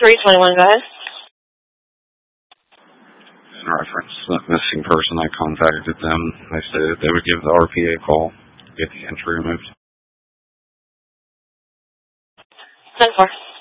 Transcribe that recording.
321, go ahead. In reference to that missing person, I contacted them. They said they would give the RPA a call, get the entry removed. 10-4.